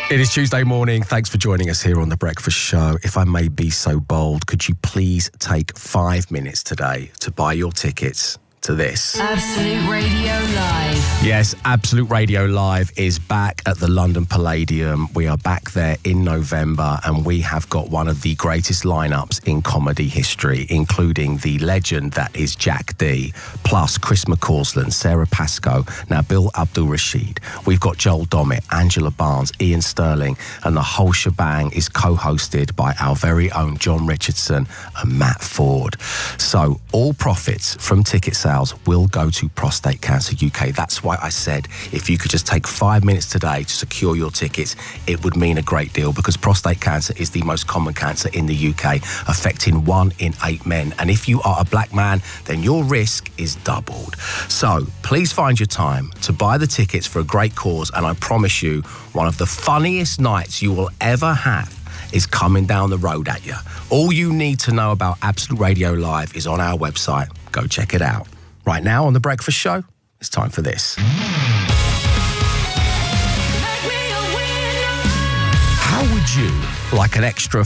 It is Tuesday morning. Thanks for joining us here on The Breakfast Show. If I may be so bold, could you please take 5 minutes today to buy your tickets to this? Absolute Radio Live. Yes, Absolute Radio Live is back at the London Palladium. We are back there in November, and we have got one of the greatest lineups in comedy history, including the legend that is Jack Dee, plus Chris McCausland, Sarah Pascoe, Nabil Abdul-Rashid. We've got Joel Dommett, Angela Barnes, Ian Sterling, and the whole shebang is co-hosted by our very own John Richardson and Matt Ford. So all profits from ticket sales will go to Prostate Cancer UK. That's why I said if you could just take 5 minutes today to secure your tickets, it would mean a great deal, because prostate cancer is the most common cancer in the UK, affecting 1 in 8 men. And if you are a black man, then your risk is doubled. So please find your time to buy the tickets for a great cause, and I promise you, one of the funniest nights you will ever have is coming down the road at you. All you need to know about Absolute Radio Live is on our website. Go check it out. Right now on The Breakfast Show, it's time for this. How would you like an extra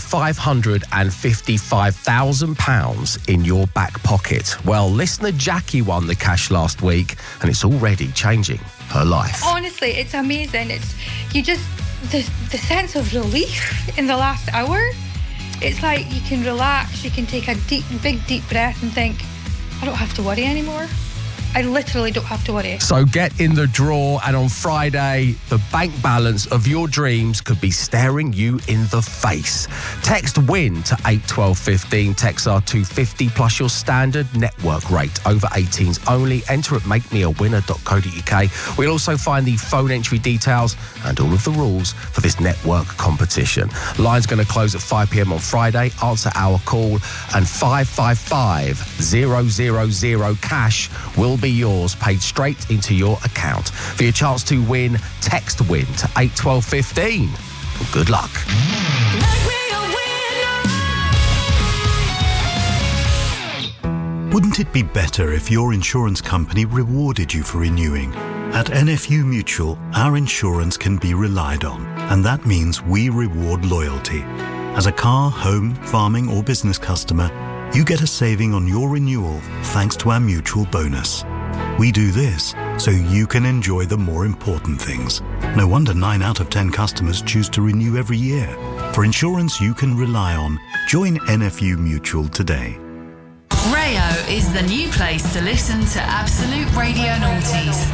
£555,000 in your back pocket? Well, listener Jackie won the cash last week, and it's already changing her life. Honestly, it's amazing. The sense of relief in the last hour. It's like you can relax, you can take a big deep breath and think, I don't have to worry anymore. I literally don't have to worry. So get in the draw, and on Friday, the bank balance of your dreams could be staring you in the face. Text WIN to 81215, text R250 plus your standard network rate. Over 18s only. Enter at makemeawinner.co.uk. We'll also find the phone entry details and all of the rules for this network competition. Line's going to close at 5 p.m. on Friday. Answer our call, and 555,000 cash will be yours, paid straight into your account. For your chance to win, text WIN to 81215. Well, good luck. Wouldn't it be better if your insurance company rewarded you for renewing? At NFU Mutual, our insurance can be relied on, and that means we reward loyalty. As a car, home, farming or business customer, you get a saving on your renewal thanks to our mutual bonus. We do this so you can enjoy the more important things. No wonder 9 out of 10 customers choose to renew every year. For insurance you can rely on, join NFU Mutual today. Rayo is the new place to listen to Absolute Radio Noughties.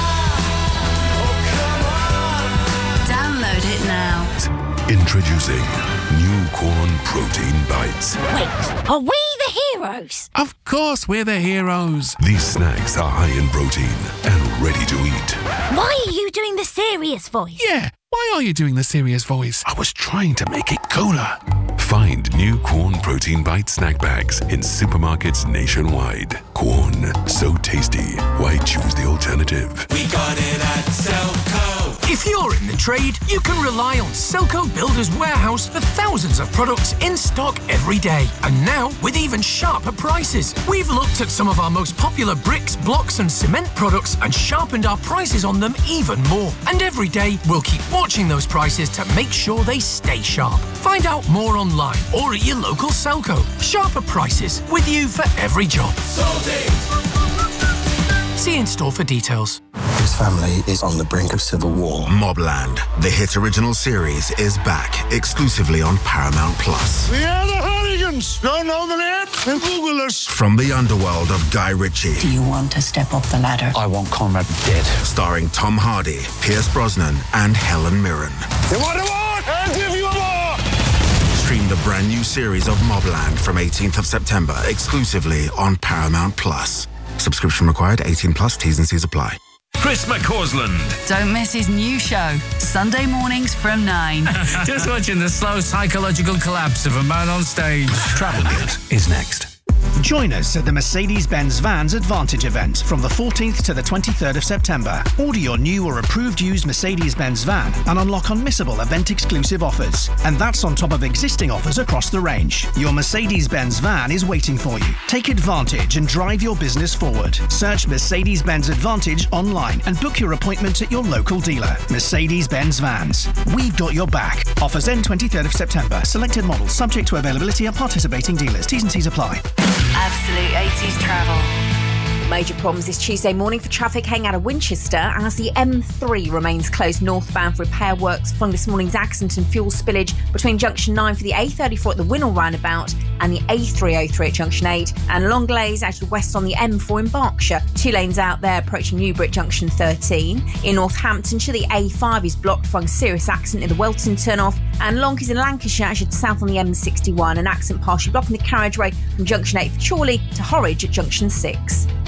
Download it now. Introducing New Corn Protein Bites. Wait, are we the heroes? Of course we're the heroes. These snacks are high in protein and ready to eat. Why are you doing the serious voice? Yeah, why are you doing the serious voice? I was trying to make it cooler. Find New Corn Protein Bite snack bags in supermarkets nationwide. Corn, so tasty. Why choose the alternative? We got it at Selco. If you're in the trade, you can rely on Selco Builders Warehouse for thousands of products in stock every day. And now, with even sharper prices. We've looked at some of our most popular bricks, blocks and cement products and sharpened our prices on them even more. And every day, we'll keep watching those prices to make sure they stay sharp. Find out more online or at your local Selco. Sharper prices, with you for every job. See in store for details. His family is on the brink of civil war. Mobland, the hit original series, is back exclusively on Paramount Plus. We are the Hooligans. Don't know the name? Then Google us. From the underworld of Guy Ritchie. Do you want to step up the ladder? I want Conrad dead. Starring Tom Hardy, Pierce Brosnan, and Helen Mirren. You want a war? I'll give you a war. Stream the brand new series of Mobland from 18th of September exclusively on Paramount Plus. Subscription required, 18 plus, T's and C's apply. Chris McCausland. Don't miss his new show, Sunday mornings from 9. Just watching the slow psychological collapse of a man on stage. Travel News is next. Join us at the Mercedes-Benz Vans Advantage event from the 14th to the 23rd of September. Order your new or approved used Mercedes-Benz van and unlock unmissable event-exclusive offers. And that's on top of existing offers across the range. Your Mercedes-Benz van is waiting for you. Take advantage and drive your business forward. Search Mercedes-Benz Advantage online and book your appointment at your local dealer. Mercedes-Benz Vans. We've got your back. Offers end 23rd of September. Selected models subject to availability at participating dealers. T's and C's apply. Absolute 80s travel. Major problems this Tuesday morning for traffic heading out of Winchester as the M3 remains closed northbound for repair works following this morning's accident and fuel spillage between Junction 9 for the A34 at the Winnell roundabout and the A303 at Junction 8, and long delays out of west on the M4 in Berkshire. 2 lanes out there approaching Newbury at Junction 13. In Northamptonshire, the A5 is blocked following a serious accident in the Welton turn-off, and Lonkeys in Lancashire as south on the M61, an accident partially blocking the carriageway from Junction 8 for Chorley to Horwich at Junction 6.